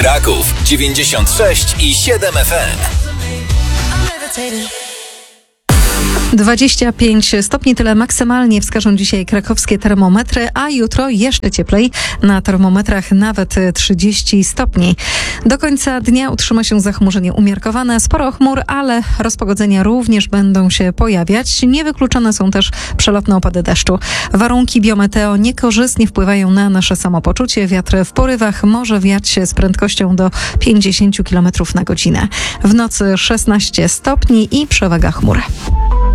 Kraków 96 i 7 FM. 25 stopni, tyle maksymalnie wskażą dzisiaj krakowskie termometry, a jutro jeszcze cieplej, na termometrach nawet 30 stopni. Do końca dnia utrzyma się zachmurzenie umiarkowane, sporo chmur, ale rozpogodzenia również będą się pojawiać. Niewykluczone są też przelotne opady deszczu. Warunki biometeo niekorzystnie wpływają na nasze samopoczucie. Wiatr w porywach może wiać z prędkością do 50 km na godzinę. W nocy 16 stopni i przewaga chmur.